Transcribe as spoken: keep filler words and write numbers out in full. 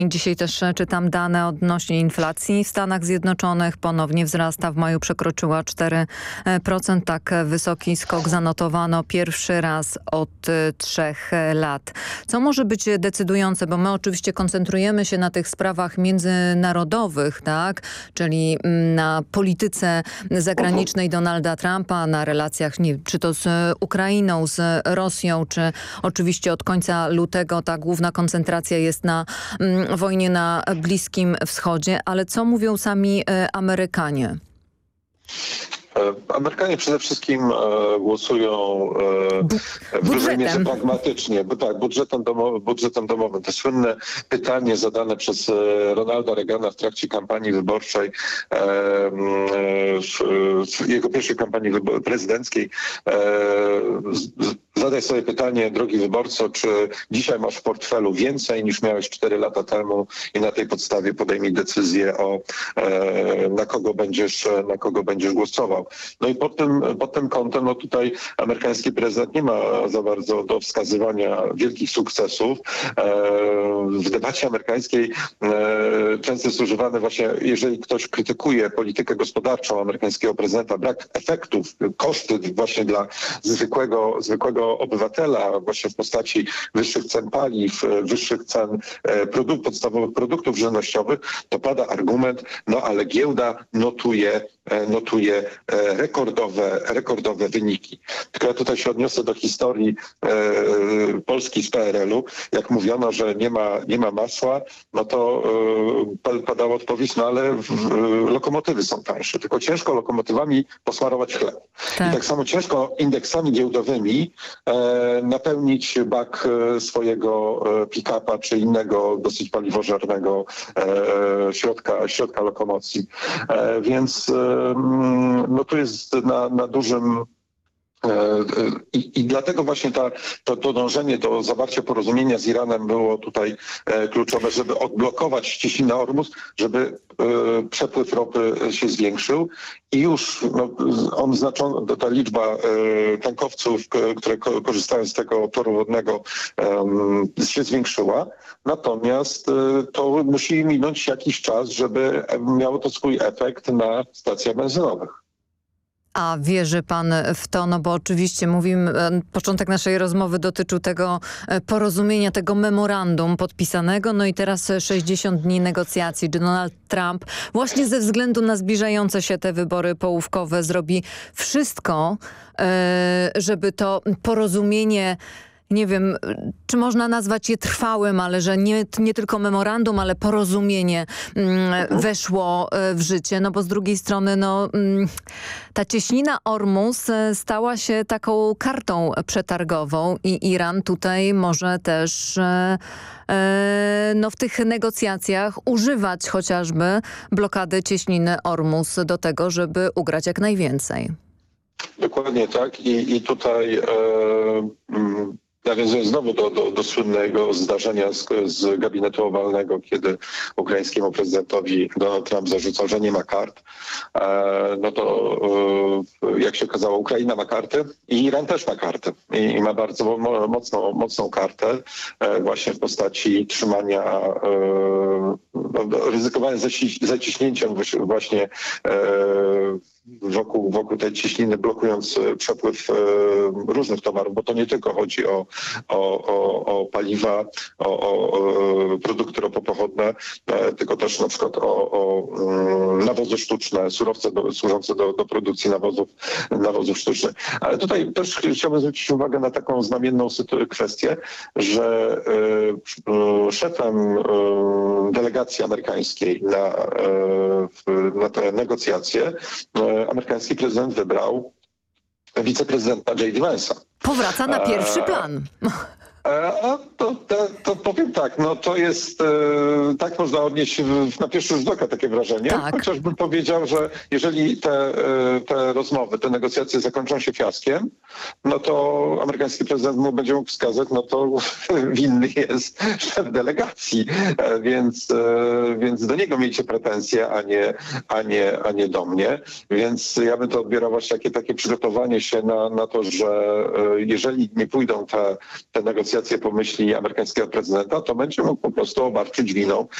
I dzisiaj też czytam dane odnośnie inflacji w Stanach Zjednoczonych. Ponownie wzrasta. W maju przekroczyła cztery procent. Tak wysoki skok zanotowano pierwszy raz od trzech lat. Co może być decydujące? Bo my oczywiście koncentrujemy się na tych sprawach międzynarodowych, tak? Czyli na polityce zagranicznej Donalda Trumpa, na relacjach nie, czy to z Ukrainą, z Rosją, czy oczywiście od końca lutego ta główna koncentracja jest na mm, wojnie na Bliskim Wschodzie. Ale co mówią sami e, Amerykanie? Amerykanie przede wszystkim e, głosują e, w dużej mierze pragmatycznie, bo tak, budżetem, domo, budżetem domowym. To słynne pytanie zadane przez e, Ronalda Reagana w trakcie kampanii wyborczej, e, w, w jego pierwszej kampanii prezydenckiej. E, z, zadaj sobie pytanie, drogi wyborco, czy dzisiaj masz w portfelu więcej niż miałeś cztery lata temu i na tej podstawie podejmij decyzję o e, na kogo będziesz, na kogo będziesz głosował. No i pod tym, pod tym kątem, no tutaj amerykański prezydent nie ma za bardzo do wskazywania wielkich sukcesów. W debacie amerykańskiej często jest używane właśnie, jeżeli ktoś krytykuje politykę gospodarczą amerykańskiego prezydenta, brak efektów, koszty właśnie dla zwykłego, zwykłego obywatela właśnie w postaci wyższych cen paliw, wyższych cen produkt, podstawowych produktów żywnościowych, to pada argument, no ale giełda notuje notuje rekordowe, rekordowe wyniki. Tylko ja tutaj się odniosę do historii e, Polski z P R L u. Jak mówiono, że nie ma, nie ma masła, no to e, padała odpowiedź, no ale w, w, lokomotywy są tańsze. Tylko ciężko lokomotywami posmarować chleb. Tak. I tak samo ciężko indeksami giełdowymi e, napełnić bak swojego pick-upa czy innego dosyć paliwożernego e, środka, środka lokomocji. E, więc no tu jest na, na dużym I, I dlatego właśnie ta, to, to dążenie do zawarcia porozumienia z Iranem było tutaj e, kluczowe, żeby odblokować ściślinę Ormus, żeby e, przepływ ropy się zwiększył i już no, on znaczą, ta liczba e, tankowców, k, które ko, korzystają z tego toru wodnego e, się zwiększyła. Natomiast e, to musi minąć jakiś czas, żeby miało to swój efekt na stacjach benzynowych. A wierzy pan w to? No bo oczywiście mówimy, początek naszej rozmowy dotyczył tego porozumienia, tego memorandum podpisanego, no i teraz sześćdziesiąt dni negocjacji. Donald Trump właśnie ze względu na zbliżające się te wybory połówkowe zrobi wszystko, żeby to porozumienie, nie wiem, czy można nazwać je trwałym, ale że nie, nie tylko memorandum, ale porozumienie mm, weszło w życie. No bo z drugiej strony no, mm, ta cieśnina Ormus stała się taką kartą przetargową i Iran tutaj może też e, e, no, w tych negocjacjach używać chociażby blokady cieśniny Ormus do tego, żeby ugrać jak najwięcej. Dokładnie tak i, i tutaj e, mm, nawiązuję znowu do, do, do słynnego zdarzenia z, z gabinetu owalnego, kiedy ukraińskiemu prezydentowi Donald Trump zarzucał, że nie ma kart. E, no to e, jak się okazało, Ukraina ma karty i Iran też ma karty. I, i ma bardzo mo, mocną, mocną kartę e, właśnie w postaci trzymania, e, no, ryzykowania zaci, zaciśnięciem właśnie e, wokół, wokół tej ciśniny, blokując przepływ e, różnych towarów, bo to nie tylko chodzi o, o, o, o paliwa, o, o, o produkty ropopochodne, e, tylko też na przykład o, o um, nawozy sztuczne, surowce do, służące do, do produkcji nawozów, nawozów sztucznych. Ale tutaj też chciałbym zwrócić uwagę na taką znamienną kwestię, że e, szefem e, delegacji amerykańskiej na, e, na te negocjacje e, amerykański prezydent wybrał wiceprezydenta J D Vance'a. Powraca na pierwszy plan. A to, to, to powiem tak, no to jest, e, tak można odnieść w, na pierwszy rzut oka takie wrażenie. Tak. Chociażbym powiedział, że jeżeli te, e, te rozmowy, te negocjacje zakończą się fiaskiem, no to amerykański prezydent mu będzie mógł wskazać, no to winny jest szef delegacji, e, więc, e, więc do niego miejcie pretensje, a nie, a nie, a nie do mnie. Więc ja bym to odbierał właśnie takie, takie przygotowanie się na, na to, że e, jeżeli nie pójdą te, te negocjacje negocjacje po myśli amerykańskiego prezydenta, to będzie mógł po prostu obarczyć winą